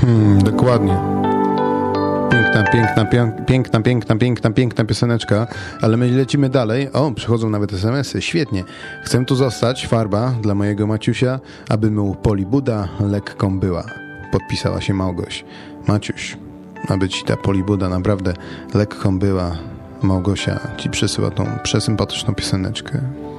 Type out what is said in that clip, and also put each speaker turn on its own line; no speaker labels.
Dokładnie. Piękna pioseneczka, ale my lecimy dalej. O, przychodzą nawet SMS-y, świetnie. Chcę tu zostać, farba dla mojego Maciusia, aby mu polibuda lekką była. Podpisała się Małgoś. Maciuś, aby ci ta polibuda naprawdę lekką była. Małgosia ci przesyła tą przesympatyczną pioseneczkę.